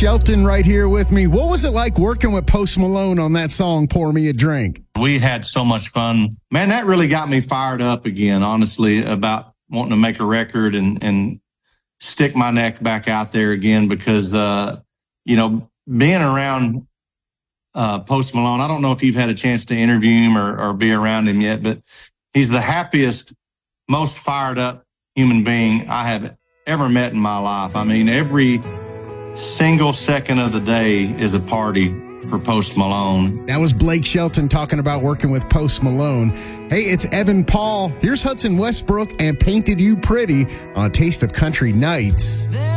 Shelton right here with me. What was it like working with Post Malone on that song, Pour Me a Drink? We had so much fun. Man, that really got me fired up again, honestly, about wanting to make a record and stick my neck back out there again because, being around Post Malone, I don't know if you've had a chance to interview him or be around him yet, but he's the happiest, most fired up human being I have ever met in my life. I mean, every single second of the day is a party for Post Malone. That was Blake Shelton talking about working with Post Malone. Hey, it's Evan Paul. Here's Hudson Westbrook and Painted You Pretty on Taste of Country Nights.